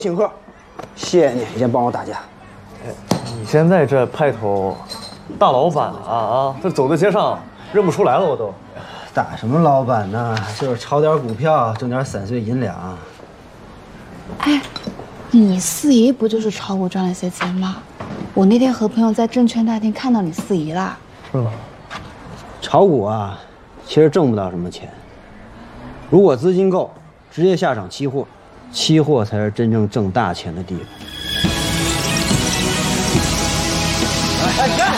请客，谢谢你以前帮我打架。 你现在这派头，大老板啊，这走在街上认不出来了，我都。 打什么老板呢？就是炒点股票，挣点散碎银两。 哎，你四姨不就是炒股赚了些钱吗？我那天和朋友在证券大厅看到你四姨了。 是吗？ 炒股啊，其实挣不到什么钱。如果资金够，直接下场期货，期货才是真正挣大钱的地方。哎，干！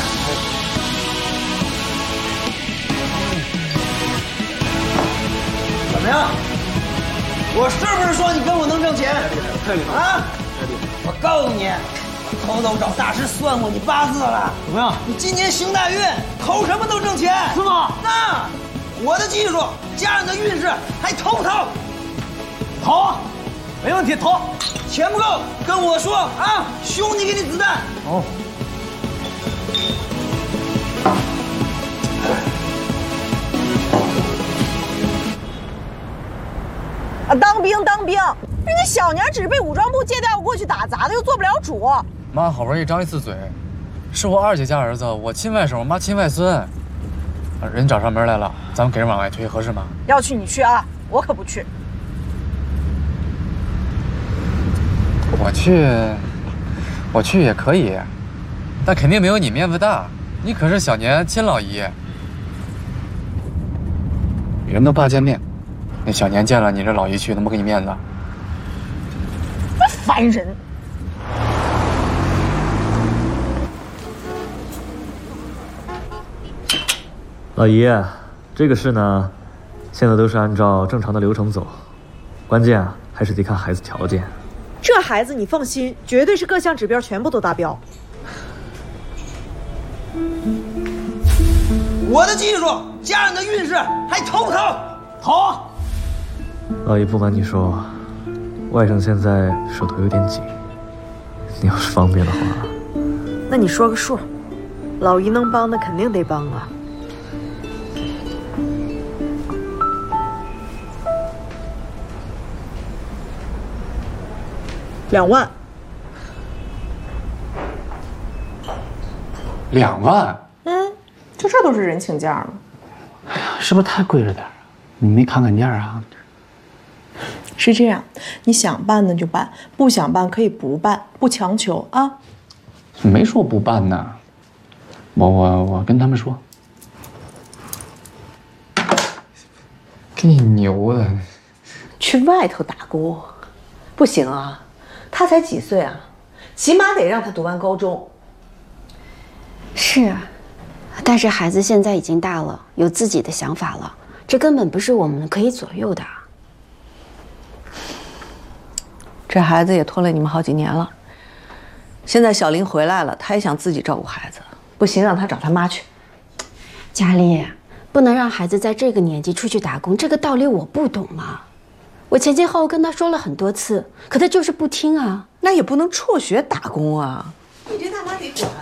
怎么样？我是不是说你跟我能挣钱？太厉害啊！我告诉你，我偷偷找大师算过你八字了。 怎么样？ 你今年行大运，投什么都挣钱， 是吗？ 那我的技术加上你的运势，还投不投？ 投啊，没问题，投。 钱不够跟我说啊，兄弟给你子弹。 哦。 啊，当兵，人家小娘只是被武装部借调过去打杂的，又做不了主。 妈好不容易张一次嘴，是我二姐家儿子，我亲外甥，我妈亲外孙。人找上门来了，咱们给人往外推，合适吗？ 要去你去啊，我可不去。 我去也可以，但肯定没有你面子大。你可是小年亲老姨，人都怕见面，那小年见了你这老姨去，能不给你面子？ 烦人！ 老姨，这个事呢，现在都是按照正常的流程走，关键啊还是得看孩子条件。 这孩子你放心，绝对是各项指标全部都达标。 我的技术加上你的运势，还投不投？投！ 老姨，不瞒你说，外甥现在手头有点紧，你要是方便的话。 那你说个数，老姨能帮的肯定得帮啊。2万。 2万？ 就这都是人情价吗？ 哎呀，是不是太贵了点？你没砍砍价啊？ 是这样，你想办呢就办，不想办可以不办，不强求啊。 没说不办呢，我跟他们说。给你牛的！ 去外头打工，不行啊，他才几岁啊，起码得让他读完高中。 是啊，但是孩子现在已经大了，有自己的想法了，这根本不是我们可以左右的。 这孩子也拖了你们好几年了，现在小林回来了，他也想自己照顾孩子，不行让他找他妈去。 佳丽，不能让孩子在这个年纪出去打工，这个道理我不懂吗？我前前后后跟他说了很多次，可他就是不听啊。 那也不能辍学打工啊。 你这他妈得管。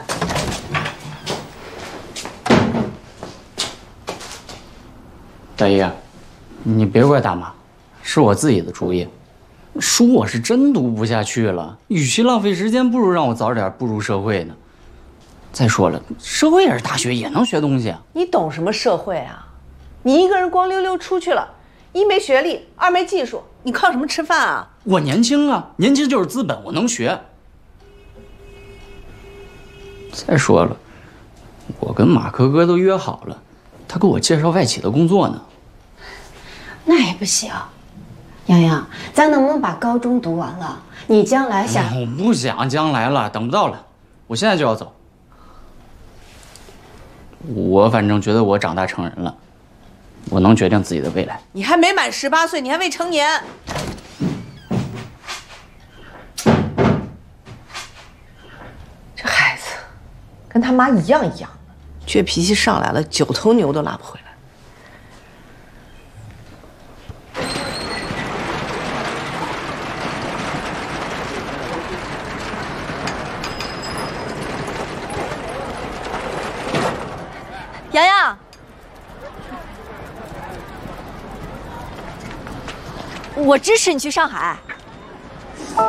大姨，你别怪大妈，是我自己的主意。书我是真读不下去了，与其浪费时间，不如让我早点步入社会呢。再说了，社会也是大学，也能学东西啊。 你懂什么社会啊？你一个人光溜溜出去了，一没学历，二没技术，你靠什么吃饭啊？ 我年轻啊，年轻就是资本，我能学。再说了，我跟马科哥都约好了，他给我介绍外企的工作呢。 那也不行，洋洋，咱能不能把高中读完了？你将来想…… 我不想将来了，等不到了，我现在就要走。我反正觉得我长大成人了，我能决定自己的未来。 你还没满18岁，你还未成年。这孩子跟他妈一样的，倔脾气上来了，9头牛都拉不回来。 洋洋，我支持你去上海。